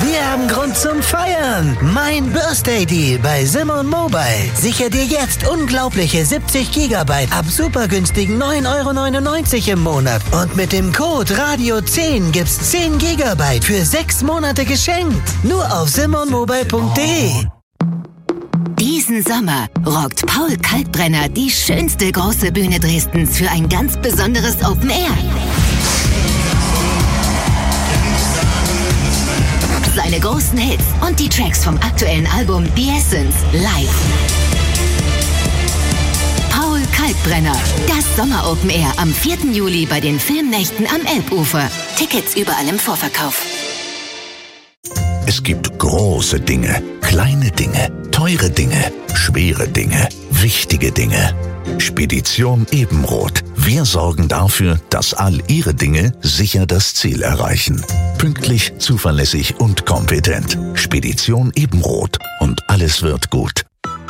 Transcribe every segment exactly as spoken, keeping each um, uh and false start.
Wir haben Grund zum Feiern. Mein Birthday Deal bei Simon Mobile. Sicher dir jetzt unglaubliche siebzig Gigabyte ab super günstigen neun Euro neunundneunzig im Monat. Und mit dem Code Radio zehn gibt's zehn Gigabyte für sechs Monate geschenkt. Nur auf simon mobile punkt de. Diesen Sommer rockt Paul Kalkbrenner die schönste große Bühne Dresdens für ein ganz besonderes Open Air. Seine großen Hits und die Tracks vom aktuellen Album The Essence live. Paul Kalkbrenner, das Sommer-Open Air am vierten Juli bei den Filmnächten am Elbufer. Tickets überall im Vorverkauf. Es gibt große Dinge, kleine Dinge, teure Dinge, schwere Dinge, wichtige Dinge. Spedition Ebenroth. Wir sorgen dafür, dass all Ihre Dinge sicher das Ziel erreichen. Pünktlich, zuverlässig und kompetent. Spedition Ebenroth. Und alles wird gut.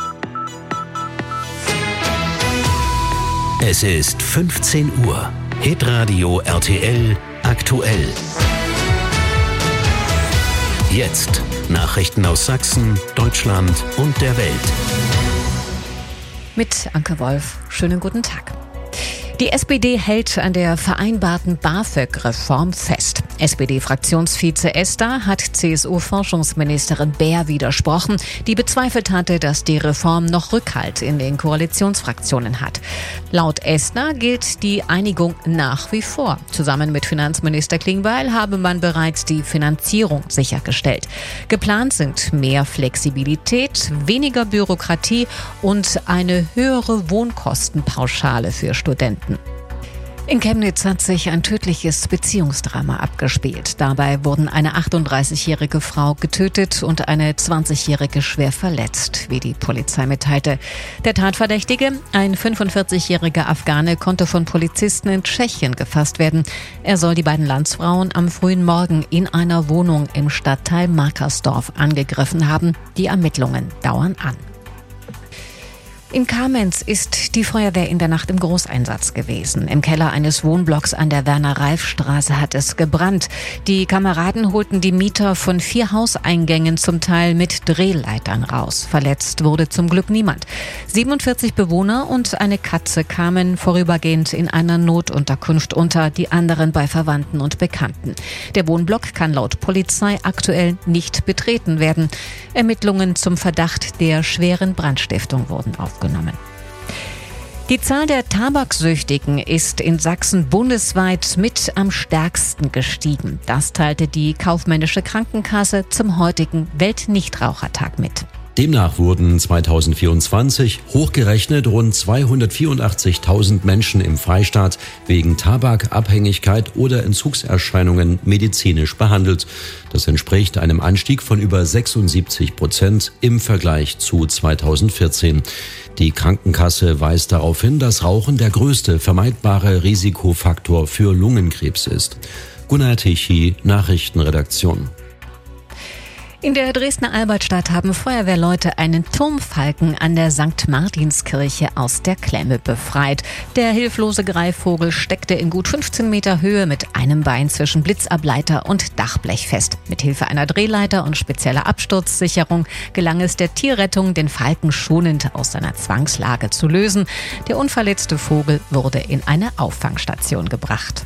Es ist fünfzehn Uhr. Hitradio R T L aktuell. Jetzt Nachrichten aus Sachsen, Deutschland und der Welt. Mit Anke Wolf. Schönen guten Tag. Die S P D hält an der vereinbarten BAföG-Reform fest. S P D-Fraktionsvize Esther hat C S U-Forschungsministerin Baer widersprochen, die bezweifelt hatte, dass die Reform noch Rückhalt in den Koalitionsfraktionen hat. Laut Esther gilt die Einigung nach wie vor. Zusammen mit Finanzminister Klingbeil habe man bereits die Finanzierung sichergestellt. Geplant sind mehr Flexibilität, weniger Bürokratie und eine höhere Wohnkostenpauschale für Studenten. In Chemnitz hat sich ein tödliches Beziehungsdrama abgespielt. Dabei wurden eine achtunddreißigjährige Frau getötet und eine zwanzigjährige schwer verletzt, wie die Polizei mitteilte. Der Tatverdächtige, ein fünfundvierzigjähriger Afghane, konnte von Polizisten in Tschechien gefasst werden. Er soll die beiden Landsfrauen am frühen Morgen in einer Wohnung im Stadtteil Markersdorf angegriffen haben. Die Ermittlungen dauern an. In Kamenz ist die Feuerwehr in der Nacht im Großeinsatz gewesen. Im Keller eines Wohnblocks an der Werner-Reif-Straße hat es gebrannt. Die Kameraden holten die Mieter von vier Hauseingängen zum Teil mit Drehleitern raus. Verletzt wurde zum Glück niemand. siebenundvierzig Bewohner und eine Katze kamen vorübergehend in einer Notunterkunft unter, die anderen bei Verwandten und Bekannten. Der Wohnblock kann laut Polizei aktuell nicht betreten werden. Ermittlungen zum Verdacht der schweren Brandstiftung wurden aufgenommen. Die Zahl der Tabaksüchtigen ist in Sachsen bundesweit mit am stärksten gestiegen. Das teilte die Kaufmännische Krankenkasse zum heutigen Weltnichtrauchertag mit. Demnach wurden zweitausendvierundzwanzig hochgerechnet rund zweihundertvierundachtzigtausend Menschen im Freistaat wegen Tabakabhängigkeit oder Entzugserscheinungen medizinisch behandelt. Das entspricht einem Anstieg von über sechsundsiebzig Prozent im Vergleich zu zweitausendvierzehn. Die Krankenkasse weist darauf hin, dass Rauchen der größte vermeidbare Risikofaktor für Lungenkrebs ist. Gunnar Tichy, Nachrichtenredaktion. In der Dresdner Albertstadt haben Feuerwehrleute einen Turmfalken an der Sankt Martinskirche aus der Klemme befreit. Der hilflose Greifvogel steckte in gut fünfzehn Meter Höhe mit einem Bein zwischen Blitzableiter und Dachblech fest. Mithilfe einer Drehleiter und spezieller Absturzsicherung gelang es der Tierrettung, den Falken schonend aus seiner Zwangslage zu lösen. Der unverletzte Vogel wurde in eine Auffangstation gebracht.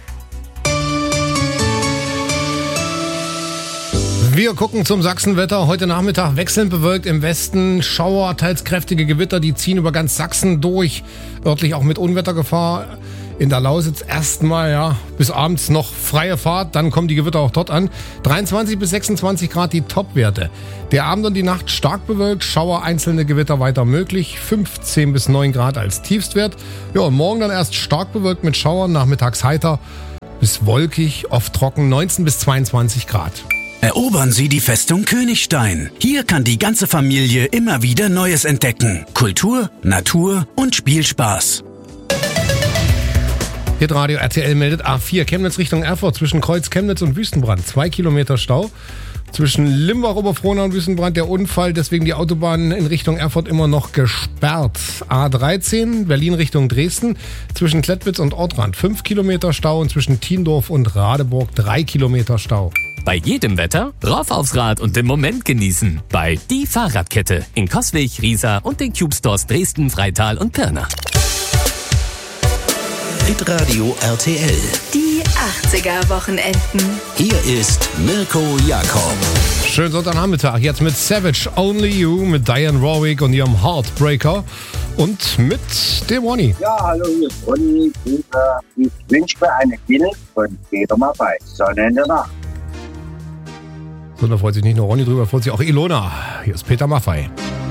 Wir gucken zum Sachsenwetter. Heute Nachmittag wechselnd bewölkt im Westen. Schauer, teils kräftige Gewitter, die ziehen über ganz Sachsen durch. Örtlich auch mit Unwettergefahr. In der Lausitz erstmal, ja, bis abends noch freie Fahrt. Dann kommen die Gewitter auch dort an. dreiundzwanzig bis sechsundzwanzig Grad die Topwerte. Der Abend und die Nacht stark bewölkt. Schauer, einzelne Gewitter weiter möglich. fünfzehn bis neun Grad als Tiefstwert. Ja, und morgen dann erst stark bewölkt mit Schauern. Nachmittags heiter bis wolkig, oft trocken. neunzehn bis zweiundzwanzig Grad. Erobern Sie die Festung Königstein. Hier kann die ganze Familie immer wieder Neues entdecken. Kultur, Natur und Spielspaß. Hitradio R T L meldet A vier Chemnitz Richtung Erfurt zwischen Kreuz Chemnitz und Wüstenbrand. Zwei Kilometer Stau. Zwischen Limbach, Oberfrohna und Wüstenbrand der Unfall, deswegen die Autobahn in Richtung Erfurt immer noch gesperrt. A dreizehn, Berlin Richtung Dresden, zwischen Klettwitz und Ortrand fünf Kilometer Stau und zwischen Tiendorf und Radeburg drei Kilometer Stau. Bei jedem Wetter rauf aufs Rad und den Moment genießen. Bei Die Fahrradkette in Coswig, Riesa und den Cube Stores Dresden, Freital und Pirna. Hitradio R T L. Die achtziger-Wochenenden. Hier ist Mirko Jakob. Schönen Sonntagnachmittag. Jetzt mit Savage Only You, mit Diane Warwick und ihrem Heartbreaker und mit dem Ronny. Ja, hallo, hier ist Ronny. Ich wünsche mir eine Bild von Peter Maffay. Sonne in der Nacht. So, da freut sich nicht nur Ronny drüber, freut sich auch Ilona. Hier ist Peter Maffay.